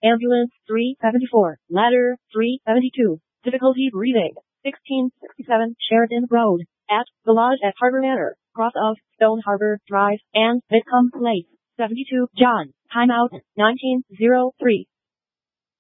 Ambulance 374. Ladder 372. Difficulty breathing. 1667 Sheridan Road. At the Lodge at Harbor Manor, cross of Stone Harbor Drive and Midcombe Place. 72 John. Timeout 1903.